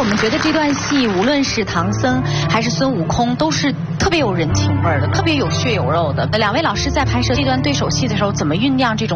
我们觉得这段戏无论是唐僧还是孙悟空都是特别有人情味儿的，特别有血有肉的。两位老师在拍摄这段对手戏的时候，怎么酝酿这种